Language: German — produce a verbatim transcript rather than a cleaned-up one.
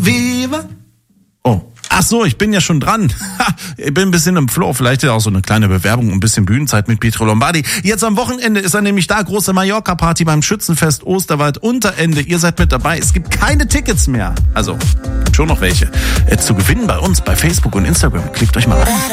Viva. Oh, ach so, ich bin ja schon dran. Ich bin ein bisschen im Flow. Vielleicht auch so eine kleine Bewerbung und ein bisschen Bühnenzeit mit Pietro Lombardi. Jetzt am Wochenende ist er nämlich da. Große Mallorca-Party beim Schützenfest Osterwald Unterende. Ihr seid mit dabei. Es gibt keine Tickets mehr. Also, schon noch welche. Äh, zu gewinnen bei uns bei Facebook und Instagram. Klickt euch mal rein.